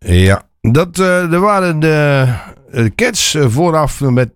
Ja, er waren de Cats vooraf met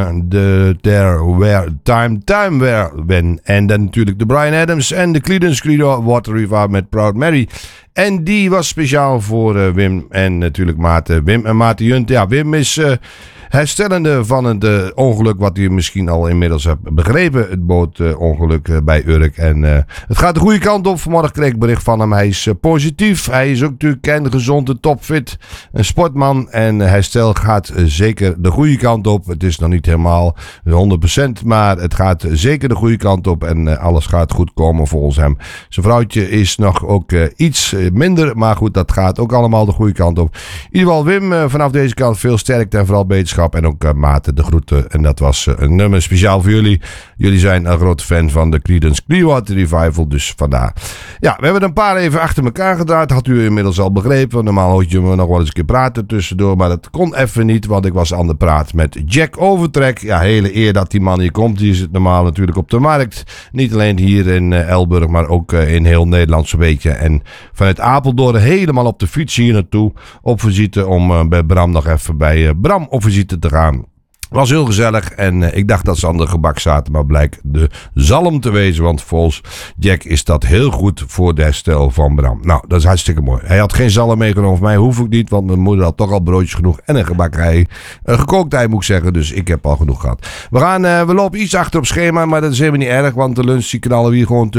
de There Were Time Were When. En dan natuurlijk de Bryan Adams en de Creedence Clearwater Revival met Proud Mary. En die was speciaal voor Wim en natuurlijk Maarten. Wim en Maarten Junt. Ja, Wim is herstellende van het ongeluk wat u misschien al inmiddels hebt begrepen. Het bootongeluk bij Urk. En het gaat de goede kant op. Vanmorgen kreeg ik bericht van hem. Hij is positief. Hij is ook natuurlijk gezond en topfit. Een sportman. En herstel gaat zeker de goede kant op. Het is nog niet helemaal 100%. Maar het gaat zeker de goede kant op. En alles gaat goed komen volgens hem. Zijn vrouwtje is nog ook iets minder. Maar goed, dat gaat ook allemaal de goede kant op. In ieder geval Wim vanaf deze kant veel sterkte en vooral beterschap. En ook Maarten de groeten. En dat was een nummer speciaal voor jullie. Jullie zijn een grote fan van de Creedence Clearwater Revival. Dus vandaar. Ja, we hebben een paar even achter elkaar gedraaid. Had u inmiddels al begrepen. Normaal hoort je me nog wel eens een keer praten tussendoor. Maar dat kon even niet. Want ik was aan de praat met Jack Overtrek. Ja, hele eer dat die man hier komt. Die is het normaal natuurlijk op de markt. Niet alleen hier in Elburg. Maar ook in heel Nederland zo'n beetje. En vanuit Apeldoorn helemaal op de fiets hier naartoe. Op visite om bij Bram nog even bij Bram op visite te gaan. Was heel gezellig en ik dacht dat ze aan de gebak zaten, maar blijkt de zalm te wezen, want volgens Jack is dat heel goed voor de herstel van Bram. Nou, dat is hartstikke mooi. Hij had geen zalm meegenomen, voor mij hoef ik niet, want mijn moeder had toch al broodjes genoeg en een gebakkerij. Gekookt ei moet ik zeggen, dus ik heb al genoeg gehad. We lopen iets achter op schema, maar dat is helemaal niet erg, want de lunch die knallen we hier gewoon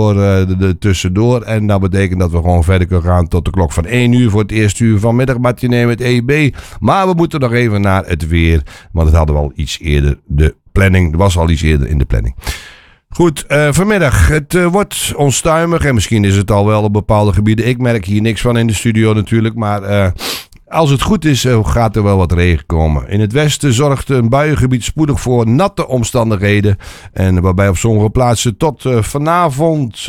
tussendoor. En dat betekent dat we gewoon verder kunnen gaan tot de klok van 1 uur voor het eerste uur van middagmatinee met EIB. Maar we moeten nog even naar het weer, want het hadden we al iets eerder de planning. Er was al iets eerder in de planning. Goed, vanmiddag. Het wordt onstuimig en misschien is het al wel op bepaalde gebieden. Ik merk hier niks van in de studio natuurlijk, maar als het goed is gaat er wel wat regen komen. In het westen zorgt een buiengebied spoedig voor natte omstandigheden en waarbij op sommige plaatsen tot vanavond...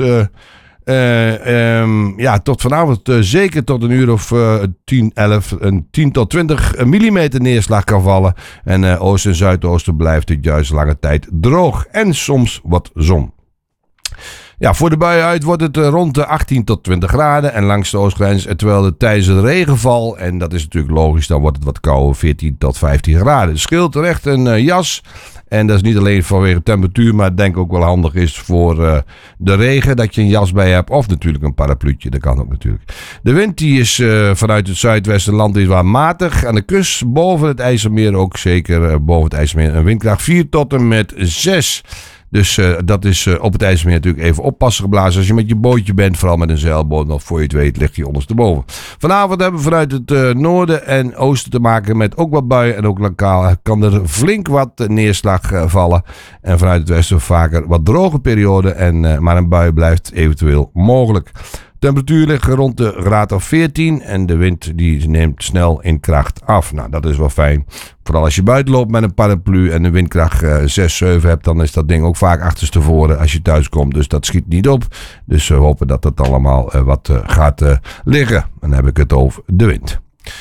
tot vanavond zeker tot een uur of 10, 11, een 10 tot 20 millimeter neerslag kan vallen. En oost en zuidoosten blijft het juist lange tijd droog en soms wat zon. Ja, voor de buien uit wordt het rond de 18 tot 20 graden en langs de oostgrens, terwijl het tijdens het regenval, en dat is natuurlijk logisch, dan wordt het wat kouder, 14 tot 15 graden. Het scheelt terecht een jas. En dat is niet alleen vanwege temperatuur, maar ik denk ook wel handig is voor de regen, dat je een jas bij hebt. Of natuurlijk een parapluutje, dat kan ook natuurlijk. De wind die is vanuit het zuidwesten landinwaarts matig. Aan de kust boven het IJsselmeer ook zeker boven het IJsselmeer een windkracht 4 tot en met 6. Dus dat is op het IJsselmeer natuurlijk even oppassen geblazen. Als je met je bootje bent, vooral met een zeilboot, of voor je het weet ligt je ondersteboven. Vanavond hebben we vanuit het noorden en oosten te maken met ook wat buien. En ook lokaal kan er flink wat neerslag vallen. En vanuit het westen vaker wat droge perioden. Maar een bui blijft eventueel mogelijk. Temperatuur ligt rond de graad of 14 en de wind die neemt snel in kracht af. Nou, dat is wel fijn. Vooral als je buiten loopt met een paraplu en een windkracht 6, 7 hebt, dan is dat ding ook vaak achterstevoren als je thuis komt. Dus dat schiet niet op. Dus we hopen dat het allemaal wat gaat liggen. Dan heb ik het over de wind.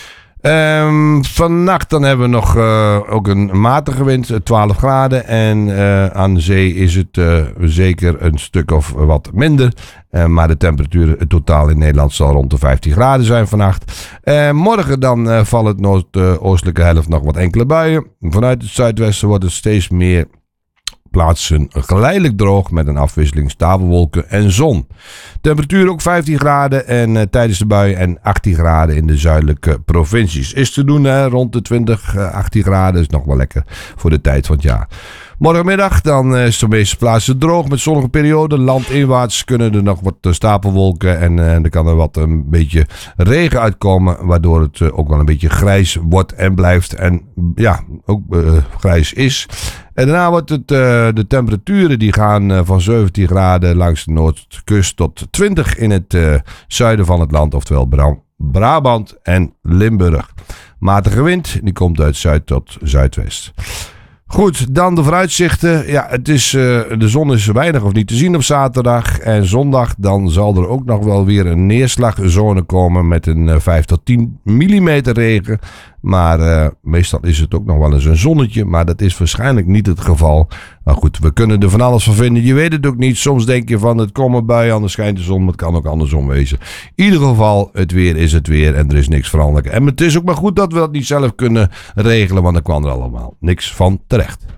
Vannacht dan hebben we nog ook een matige wind, 12 graden. En aan de zee is het zeker een stuk of wat minder. Maar de temperatuur totaal in Nederland zal rond de 15 graden zijn vannacht. Morgen dan valt het noordoostelijke helft nog wat enkele buien. Vanuit het zuidwesten wordt het steeds meer plaatsen geleidelijk droog met een afwisseling stapelwolken en zon. Temperatuur ook 15 graden en tijdens de bui en 18 graden in de zuidelijke provincies. Is te doen rond de 20, 18 graden is nog wel lekker voor de tijd van het jaar. Morgenmiddag dan is de meeste plaatsen droog met zonnige perioden. Landinwaarts kunnen er nog wat stapelwolken en er kan er wat een beetje regen uitkomen. Waardoor het ook wel een beetje grijs wordt en blijft. En ja, ook grijs is. En daarna wordt het de temperaturen die gaan van 17 graden langs de noordkust tot 20 in het zuiden van het land. Oftewel Brabant en Limburg. Matige wind, die komt uit zuid tot zuidwest. Goed, dan de vooruitzichten. Ja, de zon is weinig of niet te zien op zaterdag. En zondag dan zal er ook nog wel weer een neerslagzone komen met een 5 tot 10 millimeter regen. Maar meestal is het ook nog wel eens een zonnetje. Maar dat is waarschijnlijk niet het geval. Maar goed, we kunnen er van alles van vinden. Je weet het ook niet. Soms denk je van het komt bij, anders schijnt de zon. Maar het kan ook andersom wezen. In ieder geval, het weer is het weer. En er is niks veranderlijk. En het is ook maar goed dat we dat niet zelf kunnen regelen. Want dan kwam er allemaal niks van terecht.